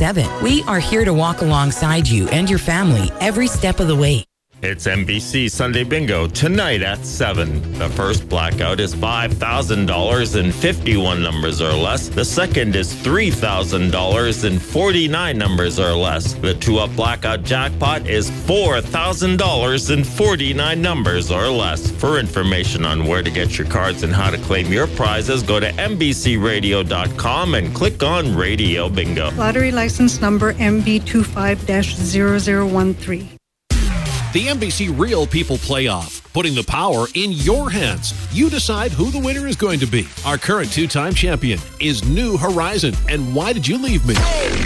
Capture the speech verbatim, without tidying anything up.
seven. We are here to walk alongside you and your family every step of the way. It's N B C Sunday Bingo tonight at seven. The first blackout is five thousand dollars and fifty-one numbers or less. The second is three thousand dollars and forty-nine numbers or less. The two-up blackout jackpot is four thousand dollars and forty-nine numbers or less. For information on where to get your cards and how to claim your prizes, go to N B C radio dot com and click on Radio Bingo. Lottery license number M B two five dash zero zero one three. The N B C Real People Playoff, putting the power in your hands. You decide who the winner is going to be. Our current two-time champion is New Horizon. And Why Did You Leave Me?